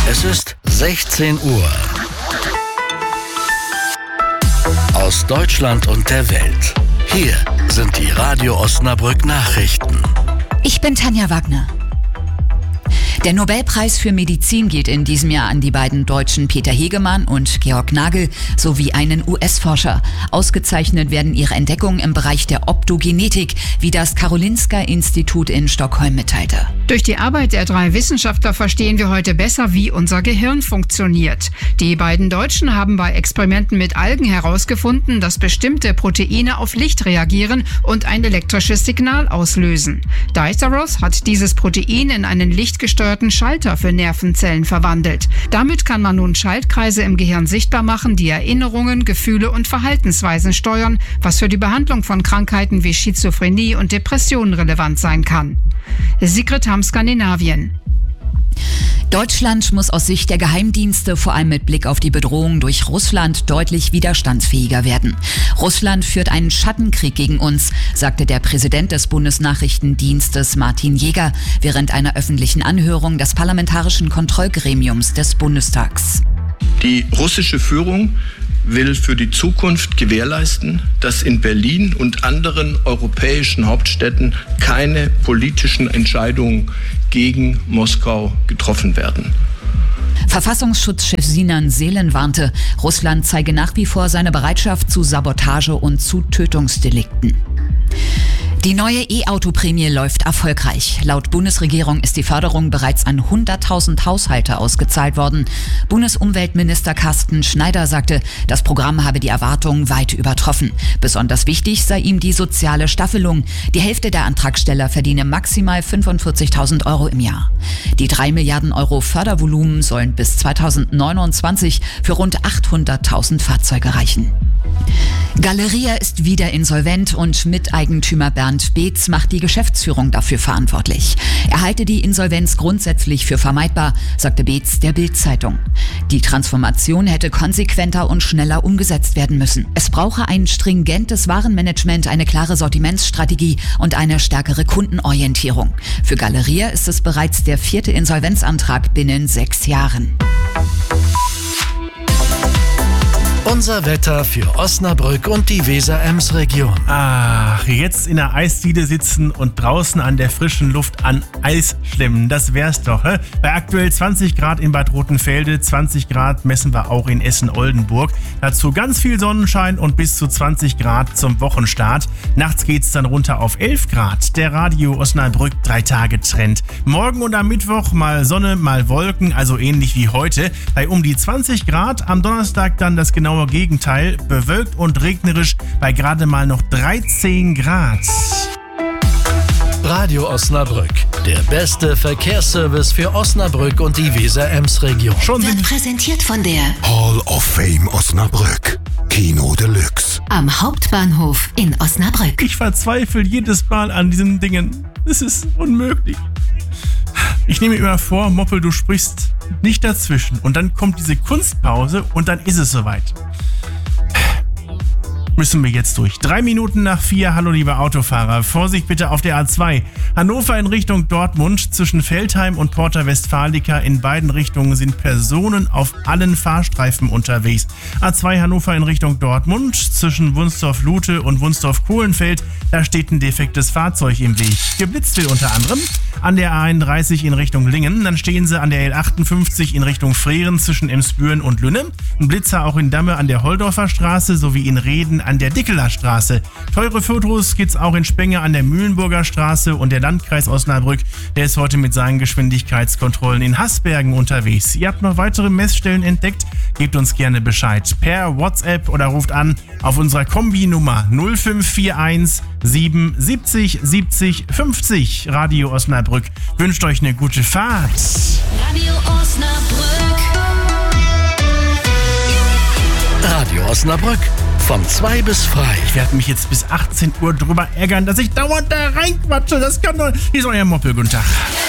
Es ist 16 Uhr. Aus Deutschland und der Welt. Hier sind die Radio Osnabrück Nachrichten. Ich bin Tanja Wagner. Der Nobelpreis für Medizin geht in diesem Jahr an die beiden Deutschen Peter Hegemann und Georg Nagel sowie einen US-Forscher. Ausgezeichnet werden ihre Entdeckungen im Bereich der Optogenetik, wie das Karolinska-Institut in Stockholm mitteilte. Durch die Arbeit der 3 Wissenschaftler verstehen wir heute besser, wie unser Gehirn funktioniert. Die beiden Deutschen haben bei Experimenten mit Algen herausgefunden, dass bestimmte Proteine auf Licht reagieren und ein elektrisches Signal auslösen. Diceros hat dieses Protein in einen lichtgesteuerten Schalter für Nervenzellen verwandelt. Damit kann man nun Schaltkreise im Gehirn sichtbar machen, die Erinnerungen, Gefühle und Verhaltensweisen steuern, was für die Behandlung von Krankheiten wie Schizophrenie und Depressionen relevant sein kann. Sigrid Hamm, Skandinavien. Deutschland muss aus Sicht der Geheimdienste vor allem mit Blick auf die Bedrohung durch Russland deutlich widerstandsfähiger werden. Russland führt einen Schattenkrieg gegen uns, sagte der Präsident des Bundesnachrichtendienstes Martin Jäger während einer öffentlichen Anhörung des Parlamentarischen Kontrollgremiums des Bundestags. Die russische Führung will für die Zukunft gewährleisten, dass in Berlin und anderen europäischen Hauptstädten keine politischen Entscheidungen gegen Moskau getroffen werden. Verfassungsschutzchef Sinan Seelen warnte, Russland zeige nach wie vor seine Bereitschaft zu Sabotage und zu Tötungsdelikten. Die neue E-Auto-Prämie läuft erfolgreich. Laut Bundesregierung ist die Förderung bereits an 100.000 Haushalte ausgezahlt worden. Bundesumweltminister Carsten Schneider sagte, das Programm habe die Erwartungen weit übertroffen. Besonders wichtig sei ihm die soziale Staffelung. Die Hälfte der Antragsteller verdiene maximal 45.000 € im Jahr. Die 3 Milliarden € Fördervolumen sollen bis 2029 für rund 800.000 Fahrzeuge reichen. Galeria ist wieder insolvent und Miteigentümer Bernd Beetz macht die Geschäftsführung dafür verantwortlich. Er halte die Insolvenz grundsätzlich für vermeidbar, sagte Beetz der Bild-Zeitung. Die Transformation hätte konsequenter und schneller umgesetzt werden müssen. Es brauche ein stringentes Warenmanagement, eine klare Sortimentsstrategie und eine stärkere Kundenorientierung. Für Galeria ist es bereits der 4. Insolvenzantrag binnen 6 Jahren. Unser Wetter für Osnabrück und die Weser-Ems-Region. Ach, jetzt in der Eisdiele sitzen und draußen an der frischen Luft an Eis schlemmen, das wär's doch. Hä? Bei aktuell 20 Grad in Bad Rotenfelde, 20 Grad messen wir auch in Essen-Oldenburg. Dazu ganz viel Sonnenschein und bis zu 20 Grad zum Wochenstart. Nachts geht's dann runter auf 11 Grad. Der Radio Osnabrück 3-Tage-Trend. Morgen und am Mittwoch mal Sonne, mal Wolken, also ähnlich wie heute. Bei um die 20 Grad, am Donnerstag dann das genaue Gegenteil, bewölkt und regnerisch bei gerade mal noch 13 Grad. Radio Osnabrück, der beste Verkehrsservice für Osnabrück und die Weser-Ems-Region. Wird präsentiert von der Hall of Fame Osnabrück. Kino Deluxe. am Hauptbahnhof in Osnabrück. Ich verzweifle jedes Mal an diesen Dingen. Es ist unmöglich. Ich nehme mir immer vor, Moppel, du sprichst nicht dazwischen. Und dann kommt diese Kunstpause und dann ist es soweit. Müssen wir jetzt durch. 3 Minuten nach 4. Hallo liebe Autofahrer. Vorsicht bitte auf der A2. Hannover in Richtung Dortmund. Zwischen Veltheim und Porta Westfalica in beiden Richtungen sind Personen auf allen Fahrstreifen unterwegs. A2 Hannover in Richtung Dortmund. Zwischen Wunsdorf-Lute und Wunsdorf-Kohlenfeld. Da steht ein defektes Fahrzeug im Weg. Geblitzt wird unter anderem an der A31 in Richtung Lingen. Dann stehen sie an der L58 in Richtung Freren zwischen Emsbüren und Lünne. Ein Blitzer auch in Damme an der Holdorfer Straße sowie in Reden an der Dickeler Straße. Teure Fotos gibt's auch in Spenge an der Mühlenburger Straße und der Landkreis Osnabrück, der ist heute mit seinen Geschwindigkeitskontrollen in Haßbergen unterwegs. Ihr habt noch weitere Messstellen entdeckt? Gebt uns gerne Bescheid per WhatsApp oder ruft an auf unserer Kombi-Nummer 0541 77 70 50. Radio Osnabrück wünscht euch eine gute Fahrt. Radio Osnabrück. Radio Osnabrück. Von 2 bis frei. Ich werde mich jetzt bis 18 Uhr drüber ärgern, dass ich dauernd da reinquatsche. Das kann doch... Hier ist euer Moppel. Guten Tag.